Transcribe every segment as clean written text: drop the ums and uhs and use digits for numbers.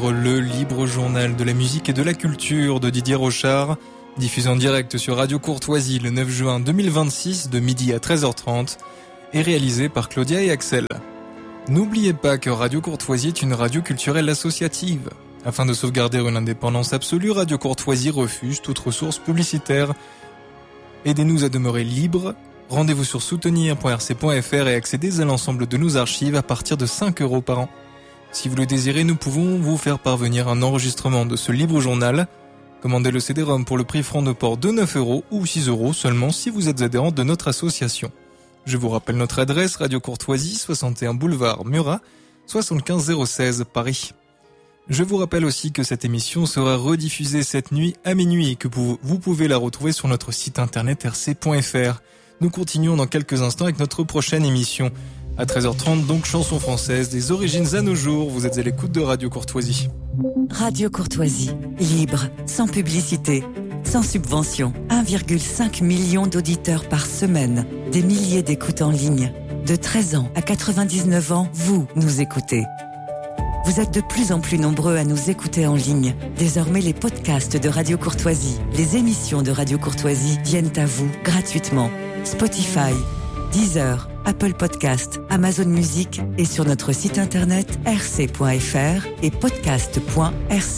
suivre le libre journal de la musique et de la culture de Didier Rochard, diffusé en direct sur Radio Courtoisie le 9 juin 2026 de midi à 13h30 et réalisé par Claudia et Axel. N'oubliez pas que Radio Courtoisie est une radio culturelle associative. Afin de sauvegarder une indépendance absolue, Radio Courtoisie refuse toute ressource publicitaire. Aidez-nous à demeurer libres. Rendez-vous sur soutenir.rc.fr et accédez à l'ensemble de nos archives à partir de 5 € par an. Si vous le désirez, nous pouvons vous faire parvenir un enregistrement de ce libre journal. Commandez le CD-ROM pour le prix franc de port de 9 € ou 6 € seulement si vous êtes adhérent de notre association. Je vous rappelle notre adresse, Radio Courtoisie, 61 boulevard Murat, 75016 Paris. Je vous rappelle aussi que cette émission sera rediffusée cette nuit à minuit et que vous pouvez la retrouver sur notre site internet rc.fr. Nous continuons dans quelques instants avec notre prochaine émission. À 13h30, donc, chansons françaises des origines à nos jours. Vous êtes à l'écoute de Radio Courtoisie. Radio Courtoisie, libre, sans publicité, sans subvention. 1,5 million d'auditeurs par semaine. Des milliers d'écoutes en ligne. De 13 ans à 99 ans, vous nous écoutez. Vous êtes de plus en plus nombreux à nous écouter en ligne. Désormais, les podcasts de Radio Courtoisie, les émissions de Radio Courtoisie viennent à vous gratuitement. Spotify, Deezer, Apple Podcast, Amazon Music et sur notre site internet rc.fr et podcast.rc.fr.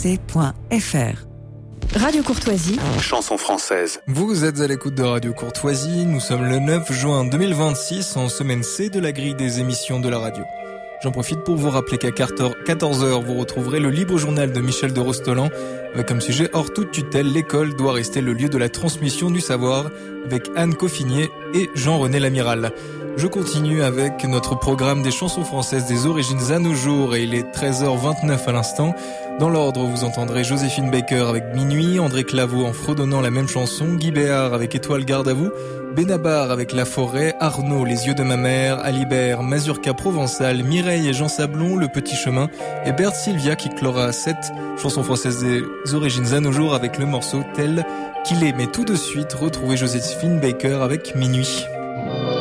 Radio Courtoisie, chanson française. Vous êtes à l'écoute de Radio Courtoisie. Nous sommes le 9 juin 2026 en semaine C de la grille des émissions de la radio. J'en profite pour vous rappeler qu'à 14h, vous retrouverez le libre journal de Michel de Rostolan avec comme sujet hors toute tutelle, l'école doit rester le lieu de la transmission du savoir avec Anne Coffinier et Jean-René Lamiral. Je continue avec notre programme des chansons françaises des origines à nos jours et il est 13h29 à l'instant. Dans l'ordre, vous entendrez Joséphine Baker avec Minuit, André Claveau en fredonnant la même chanson, Guy Béard avec Étoile garde à vous, Benabar avec La Forêt, Arnaud Les yeux de ma mère, Alibert, Mazurka Provençal, Mireille et Jean Sablon, Le Petit Chemin et Berthe Sylvia qui clora cette chanson française des origines à nos jours avec le morceau tel qu'il est. Mais tout de suite, retrouvez Joséphine Baker avec Minuit.